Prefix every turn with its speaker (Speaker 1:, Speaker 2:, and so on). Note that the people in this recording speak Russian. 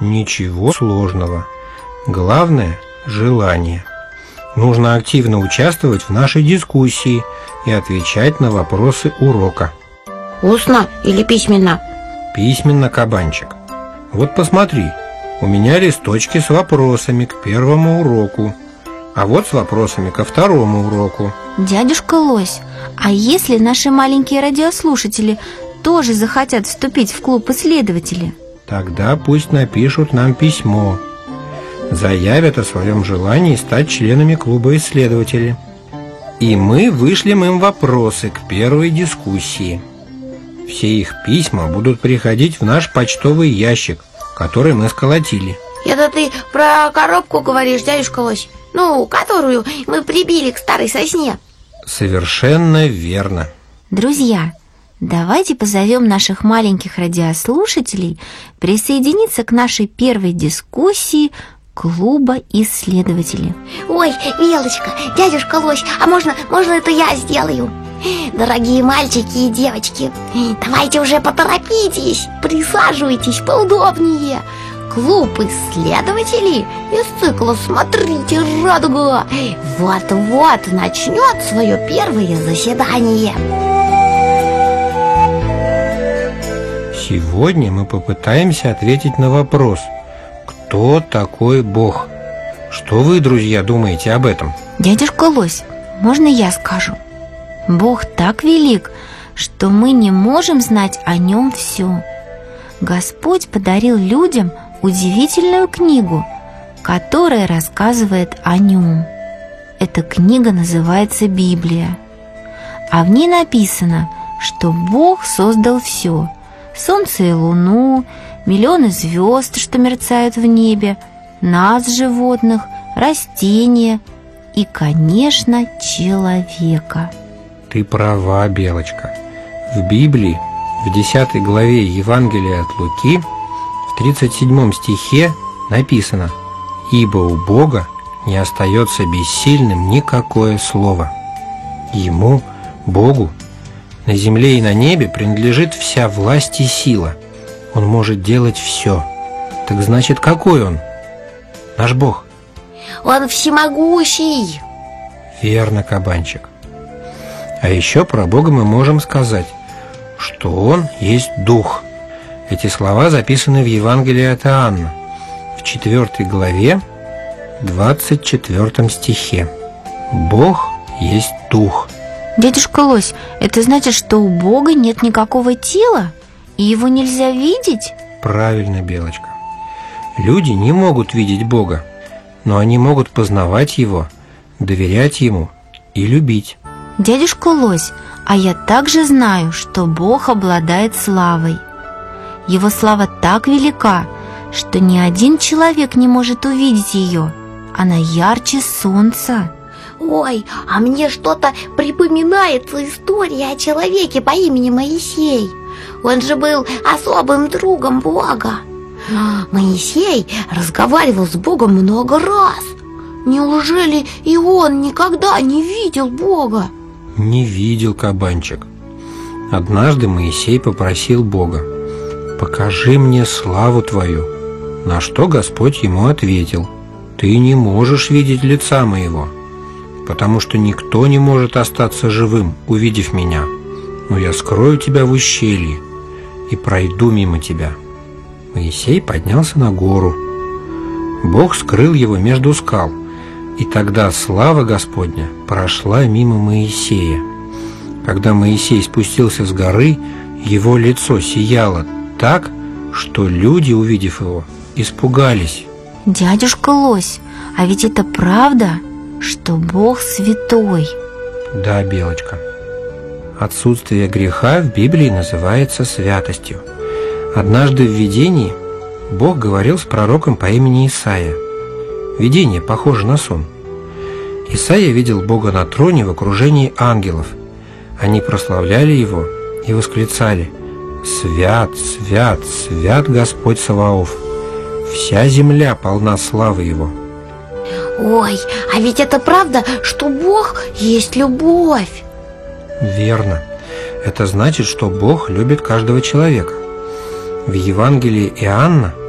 Speaker 1: Ничего сложного. Главное – желание. Нужно активно участвовать в нашей дискуссии и отвечать на вопросы урока.
Speaker 2: Устно или письменно?
Speaker 1: Письменно, кабанчик. Вот посмотри, у меня листочки с вопросами к первому уроку, а вот с вопросами ко второму уроку.
Speaker 3: Дядюшка Лось, а если наши маленькие радиослушатели тоже захотят вступить в клуб исследователей?
Speaker 1: Тогда пусть напишут нам письмо, заявят о своем желании стать членами клуба исследователей. И мы вышлем им вопросы к первой дискуссии. Все их письма будут приходить в наш почтовый ящик, который мы сколотили.
Speaker 2: Это ты про коробку говоришь, дядюшка Лось? Ну, которую мы прибили к старой сосне.
Speaker 1: Совершенно верно.
Speaker 3: Друзья, давайте позовем наших маленьких радиослушателей присоединиться к нашей первой дискуссии клуба исследователей.
Speaker 2: Ой, Белочка, дядюшка Лось, а можно это я сделаю? Дорогие мальчики и девочки, давайте уже поторопитесь, присаживайтесь поудобнее. Клуб исследователей из цикла «Смотрите, радуга» вот-вот начнет свое первое заседание.
Speaker 1: Сегодня мы попытаемся ответить на вопрос: кто такой Бог? Что вы, друзья, думаете об этом?
Speaker 3: Дядюшка Лось, можно я скажу? Бог так велик, что мы не можем знать о нем все. Господь подарил людям удивительную книгу, которая рассказывает о нем. Эта книга называется Библия, а в ней написано, что Бог создал все: солнце и луну, миллионы звезд, что мерцают в небе, нас, животных, растения и, конечно, человека.
Speaker 1: Ты права, Белочка. В Библии, в 10 главе Евангелия от Луки, в 37 стихе написано: «Ибо у Бога не остается бессильным никакое слово». Ему, Богу, на земле и на небе принадлежит вся власть и сила. Он может делать все. Так значит, какой Он? Наш Бог.
Speaker 2: Он всемогущий.
Speaker 1: Верно, кабанчик. А еще про Бога мы можем сказать, что Он есть Дух. Эти слова записаны в Евангелии от Иоанна, в 4 главе, 24 стихе. Бог есть Дух.
Speaker 3: Дядюшка Лось, это значит, что у Бога нет никакого тела, и его нельзя видеть?
Speaker 1: Правильно, Белочка. Люди не могут видеть Бога, но они могут познавать Его, доверять Ему и любить.
Speaker 3: Дядюшка Лось, а я также знаю, что Бог обладает славой. Его слава так велика, что ни один человек не может увидеть ее. Она ярче солнца.
Speaker 2: Ой, а мне что-то припоминается история о человеке по имени Моисей. Он же был особым другом Бога. Моисей разговаривал с Богом много раз. Неужели и он никогда не видел Бога?
Speaker 1: Не видел, кабанчик. Однажды Моисей попросил Бога: «Покажи мне славу Твою». На что Господь ему ответил: «Ты не можешь видеть лица моего, потому что никто не может остаться живым, увидев меня. Но я скрою тебя в ущелье и пройду мимо тебя». Моисей поднялся на гору. Бог скрыл его между скал, и тогда слава Господня прошла мимо Моисея. Когда Моисей спустился с горы, его лицо сияло так, что люди, увидев его, испугались.
Speaker 3: Дядюшка Лось, а ведь это правда, что Бог святой?
Speaker 1: Да, Белочка. Отсутствие греха в Библии называется святостью. Однажды в видении Бог говорил с пророком по имени Исаия. Видение похоже на сон. Исаия видел Бога на троне в окружении ангелов. Они прославляли Его и восклицали: «Свят, свят, свят Господь Саваоф! Вся земля полна славы Его».
Speaker 2: Ой, а ведь это правда, что Бог есть любовь.
Speaker 1: Верно. Это значит, что Бог любит каждого человека. В Евангелии Иоанна,